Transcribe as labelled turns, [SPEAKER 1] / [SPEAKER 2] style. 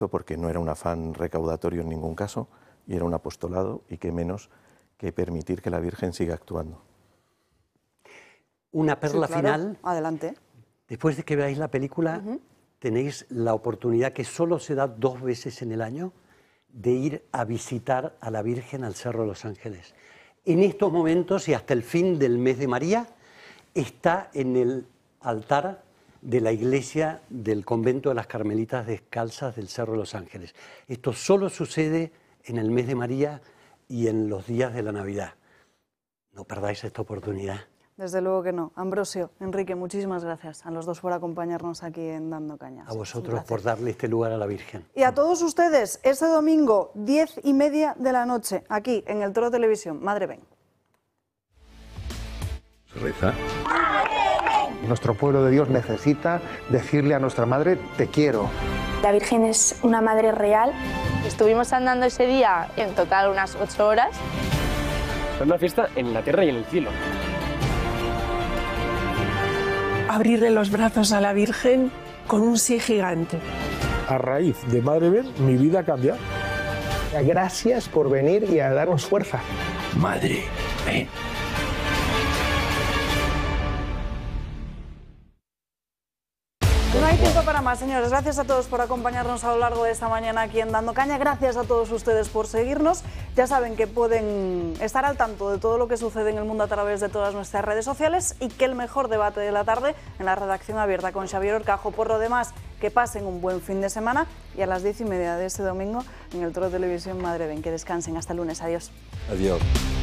[SPEAKER 1] porque no era un afán recaudatorio en ningún caso, y era un apostolado, y qué menos que permitir que la Virgen siga actuando.
[SPEAKER 2] Una perla
[SPEAKER 3] Sí, claro.
[SPEAKER 2] final.
[SPEAKER 3] Adelante.
[SPEAKER 2] Después de que veáis la película, tenéis la oportunidad, que solo se da 2 veces en el año, de ir a visitar a la Virgen al Cerro de los Ángeles. En estos momentos y hasta el fin del mes de María, está en el altar de la iglesia del convento de las Carmelitas Descalzas del Cerro de los Ángeles. Esto solo sucede en el mes de María y en los días de la Navidad. No perdáis esta oportunidad.
[SPEAKER 3] Desde luego que no. Ambrosio, Enrique, muchísimas gracias a los dos por acompañarnos aquí en Dando Caña.
[SPEAKER 2] A vosotros por darle este lugar a la Virgen.
[SPEAKER 3] Y a todos ustedes, este domingo, 10:30 de la noche, aquí en el Toro Televisión. Madre ven.
[SPEAKER 4] Reza.
[SPEAKER 5] Nuestro pueblo de Dios necesita decirle a nuestra madre, te quiero.
[SPEAKER 6] La Virgen es una madre real.
[SPEAKER 7] Estuvimos andando ese día en total unas 8 horas.
[SPEAKER 8] Es una fiesta en la tierra y en el cielo.
[SPEAKER 9] Abrirle los brazos a la Virgen con un sí gigante.
[SPEAKER 10] A raíz de Madre Ven, mi vida cambia.
[SPEAKER 5] Gracias por venir y a darnos fuerza.
[SPEAKER 4] Madre Ven.
[SPEAKER 3] No hay tiempo para más, señores. Gracias a todos por acompañarnos a lo largo de esta mañana aquí en Dando Caña. Gracias a todos ustedes por seguirnos. Ya saben que pueden estar al tanto de todo lo que sucede en el mundo a través de todas nuestras redes sociales y que el mejor debate de la tarde en la redacción abierta con Xavier Horcajo. Por lo demás, que pasen un buen fin de semana y a las 10:30 de este domingo en el Toro Televisión Madre Ven. Que descansen. Hasta el lunes. Adiós.
[SPEAKER 4] Adiós.